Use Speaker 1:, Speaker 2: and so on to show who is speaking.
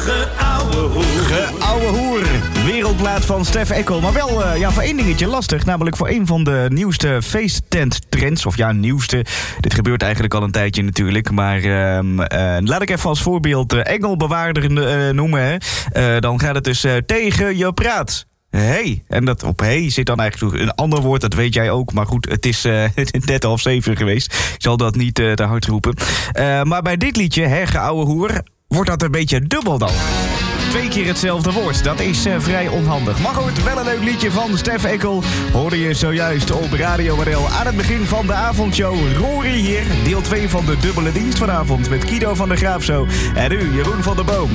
Speaker 1: Geouwe hoer. Wereldplaat van Stef Eckel. Maar wel voor één dingetje lastig. Namelijk voor een van de nieuwste feesttenttrends. Of ja, nieuwste. Dit gebeurt eigenlijk al een tijdje natuurlijk. Maar laat ik even als voorbeeld engelbewaarder noemen. Hè. Dan gaat het dus tegen je praat. Hey. En dat op hey zit dan eigenlijk een ander woord, dat weet jij ook. Maar goed, het is net 6:30 geweest. Ik zal dat niet te hard roepen. Maar bij dit liedje, geouwe hoer, wordt dat een beetje dubbel dan. 2 keer hetzelfde woord. Dat is vrij onhandig. Maar goed, wel een leuk liedje van Stef Eckel. Hoorde je zojuist op Radio NL aan het begin van de avondshow. Rory hier, deel 2 van de dubbele dienst vanavond met Guido van der Graaf zo. En u, Jeroen van der Boom.